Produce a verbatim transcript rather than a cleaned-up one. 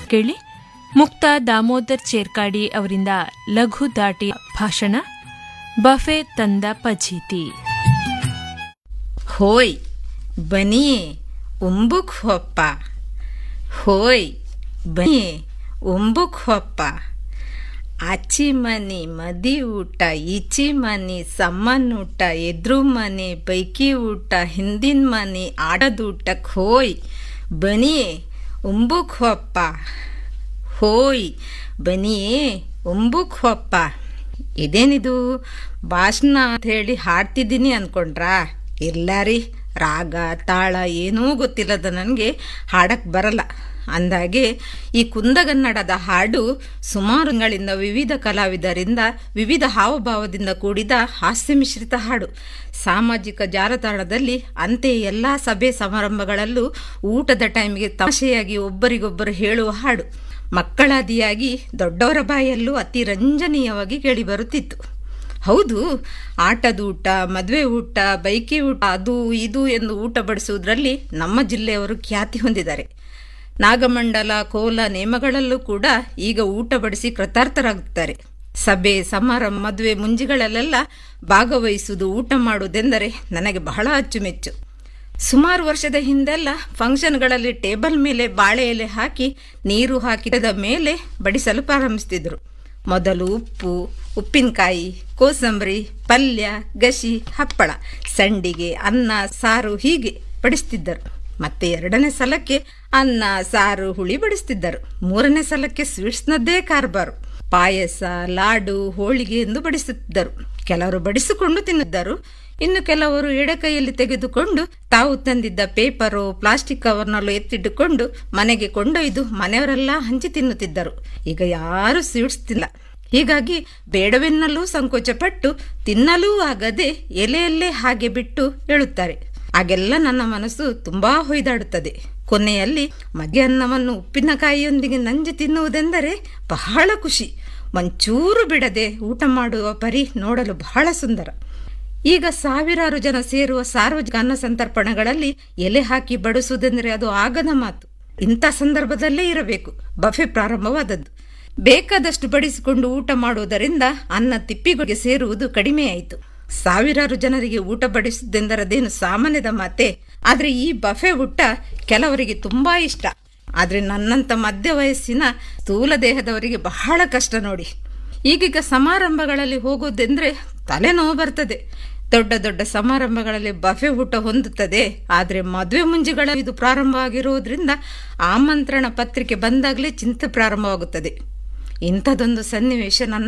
ಕೇಳಿ ಮುಕ್ತ ದಾಮೋದರ್ ಚೇರ್ಕಾಡಿ ಅವರಿಂದ ಲಘು ದಾಟಿ ಭಾಷಣ ಬಫೆ ತಂದ ಪಜೀತಿ. ಹೋಯ್ ಬನಿಯೇ ಉಂಬುಕ್ ಹೊಪ್ಪ, ಹೋಯ್ ಬನಿಯೇ ಉಂಬುಕ್ ಹೊಪ್ಪ. ಆಚಿ ಮನಿ ಮದಿ ಊಟ, ಈಚಿ ಮನಿ ಸಮ್ಮನೂಟ, ಎದ್ರು ಮನೆ ಬೈಕಿ ಊಟ, ಹಿಂದಿನ ಮನಿ ಆಡದೂಟಕ್ಕೆ ಹೋಯ್ ಬನಿಯೇ ಉಂಬುಕ್ ಹೊಪ್ಪ, ಹೋಯ್ ಬನಿಯೇ ಉಂಬುಕ್ ಹೊಪ್ಪ. ಇದೇನಿದು ಭಾಷಣ ಅಂತ ಹೇಳಿ ಹಾಡ್ತಿದ್ದೀನಿ ಅಂದ್ಕೊಂಡ್ರಾ? ಇಲ್ಲ ರೀ, ರಾಗ ತಾಳ ಏನೂ ಗೊತ್ತಿಲ್ಲದ ನನಗೆ ಹಾಡಕ್ಕೆ ಬರಲ್ಲ. ಅಂದಾಗೆ ಈ ಕುಂದಗನ್ನಡದ ಹಾಡು ಸುಮಾರು ತಿಂಗಳಿಂದ ವಿವಿಧ ಕಲಾವಿದರಿಂದ ವಿವಿಧ ಹಾವಭಾವದಿಂದ ಕೂಡಿದ ಹಾಸ್ಯ ಮಿಶ್ರಿತ ಹಾಡು. ಸಾಮಾಜಿಕ ಜಾಲತಾಣದಲ್ಲಿ ಅಂತೆ ಎಲ್ಲ ಸಭೆ ಸಮಾರಂಭಗಳಲ್ಲೂ ಊಟದ ಟೈಮಿಗೆ ತಮಾಷೆಯಾಗಿ ಒಬ್ಬರಿಗೊಬ್ಬರು ಹೇಳುವ ಹಾಡು ಮಕ್ಕಳಾದಿಯಾಗಿ ದೊಡ್ಡವರ ಬಾಯಲ್ಲೂ ಅತಿ ರಂಜನೀಯವಾಗಿ ಕೇಳಿಬರುತ್ತಿತ್ತು. ಹೌದು, ಆಟದೂಟ, ಮದುವೆ ಊಟ, ಬೈಕಿ ಊಟ, ಅದು ಇದು ಎಂದು ಊಟ ಬಡಿಸುವುದರಲ್ಲಿ ನಮ್ಮ ಜಿಲ್ಲೆಯವರು ಖ್ಯಾತಿ ಹೊಂದಿದ್ದಾರೆ. ನಾಗಮಂಡಲ, ಕೋಲ, ನೇಮಗಳಲ್ಲೂ ಕೂಡ ಈಗ ಊಟ ಬಡಿಸಿ ಕೃತಾರ್ಥರಾಗುತ್ತಾರೆ. ಸಭೆ ಸಮಾರಂಭ, ಮದುವೆ ಮುಂಜಿಗಳಲ್ಲೆಲ್ಲ ಭಾಗವಹಿಸುವುದು, ಊಟ ಮಾಡುವುದೆಂದರೆ ನನಗೆ ಬಹಳ ಅಚ್ಚುಮೆಚ್ಚು. ಸುಮಾರು ವರ್ಷದ ಹಿಂದೆಲ್ಲ ಫಂಕ್ಷನ್ಗಳಲ್ಲಿ ಟೇಬಲ್ ಮೇಲೆ ಬಾಳೆ ಎಲೆ ಹಾಕಿ ನೀರು ಹಾಕಿದ ಮೇಲೆ ಬಡಿಸಲು ಪ್ರಾರಂಭಿಸ್ತಿದ್ರು. ಮೊದಲು ಉಪ್ಪು, ಉಪ್ಪಿನಕಾಯಿ, ಕೋಸಂಬರಿ, ಪಲ್ಯ, ಗಸಿ, ಹಪ್ಪಳ, ಸಂಡಿಗೆ, ಅನ್ನ, ಸಾರು ಹೀಗೆ ಬಡಿಸ್ತಿದ್ದರು. ಮತ್ತೆ ಎರಡನೇ ಸಲಕ್ಕೆ ಅನ್ನ, ಸಾರು, ಹುಳಿ ಬಡಿಸ್ತಿದ್ದರು. ಮೂರನೇ ಸಲಕ್ಕೆ ಸ್ವೀಟ್ಸ್ನದ್ದೇ ಕಾರ್ಬಾರು. ಪಾಯಸ, ಲಾಡು, ಹೋಳಿಗೆ ಎಂದು ಬಡಿಸುತ್ತಿದ್ದರು. ಕೆಲವರು ಬಡಿಸಿಕೊಂಡು ತಿನ್ನಿದ್ದರು. ಇನ್ನು ಕೆಲವರು ಎಡಕೈಯಲ್ಲಿ ತೆಗೆದುಕೊಂಡು ತಾವು ತಂದಿದ್ದ ಪೇಪರು, ಪ್ಲಾಸ್ಟಿಕ್ ಕವರ್ನಲ್ಲೂ ಎತ್ತಿಟ್ಟುಕೊಂಡು ಮನೆಗೆ ಕೊಂಡೊಯ್ದು ಮನೆಯವರೆಲ್ಲ ಹಂಚಿ ತಿನ್ನುತ್ತಿದ್ದರು. ಈಗ ಯಾರೂ ಸ್ವೀಟ್ಸ್ ತಿನ್ನಲ್ಲ. ಹೀಗಾಗಿ ಬೇಡವೆನ್ನಲ್ಲೂ ಸಂಕೋಚಪಟ್ಟು ತಿನ್ನಲೂ ಆಗದೆ ಎಲೆಯಲ್ಲೇ ಹಾಗೆ ಬಿಟ್ಟು ಹೇಳುತ್ತಾರೆ. ಆಗೆಲ್ಲ ನನ್ನ ಮನಸ್ಸು ತುಂಬಾ ಹೊಯ್ದಾಡುತ್ತದೆ. ಕೊನೆಯಲ್ಲಿ ಮಧ್ಯಾಹ್ನವನ್ನು ಉಪ್ಪಿನಕಾಯಿಯೊಂದಿಗೆ ನಂಜಿ ತಿನ್ನುವುದೆಂದರೆ ಬಹಳ ಖುಷಿ. ಒಂಚೂರು ಬಿಡದೆ ಊಟ ಮಾಡುವ ಪರಿ ನೋಡಲು ಬಹಳ ಸುಂದರ. ಈಗ ಸಾವಿರಾರು ಜನ ಸೇರುವ ಸಾರ್ವಜನಿಕ ಅನ್ನ ಸಂತರ್ಪಣೆಗಳಲ್ಲಿ ಎಲೆ ಹಾಕಿ ಬಡಿಸುವುದೆಂದರೆ ಅದು ಆಗದ ಮಾತು. ಇಂಥ ಸಂದರ್ಭದಲ್ಲೇ ಇರಬೇಕು ಬಫೆ ಪ್ರಾರಂಭವಾದದ್ದು. ಬೇಕಾದಷ್ಟು ಬಡಿಸಿಕೊಂಡು ಊಟ ಮಾಡುವುದರಿಂದ ಅನ್ನ ತಿಪ್ಪಿಗಳಿಗೆ ಸೇರುವುದು ಕಡಿಮೆಯಾಯಿತು. ಸಾವಿರಾರು ಜನರಿಗೆ ಊಟ ಬಡಿಸುವುದೆಂದರದೇನು ಸಾಮಾನ್ಯದ ಮಾತೆ. ಆದರೆ ಈ ಬಫೆ ಊಟ ಕೆಲವರಿಗೆ ತುಂಬಾ ಇಷ್ಟ. ಆದರೆ ನನ್ನಂಥ ಮಧ್ಯ ವಯಸ್ಸಿನ ಸ್ಥೂಲ ದೇಹದವರಿಗೆ ಬಹಳ ಕಷ್ಟ ನೋಡಿ. ಈಗೀಗ ಸಮಾರಂಭಗಳಲ್ಲಿ ಹೋಗೋದೆಂದ್ರೆ ತಲೆನೋವು ಬರ್ತದೆ. ದೊಡ್ಡ ದೊಡ್ಡ ಸಮಾರಂಭಗಳಲ್ಲಿ ಬಫೆ ಊಟ ಹೊಂದುತ್ತದೆ. ಆದರೆ ಮದುವೆ ಮುಂಜಿಗಳಲ್ಲಿ ಇದು ಪ್ರಾರಂಭ ಆಗಿರುವುದರಿಂದ ಆಮಂತ್ರಣ ಪತ್ರಿಕೆ ಬಂದಾಗಲೇ ಚಿಂತೆ ಪ್ರಾರಂಭವಾಗುತ್ತದೆ. ಇಂಥದೊಂದು ಸನ್ನಿವೇಶ ನನ್ನ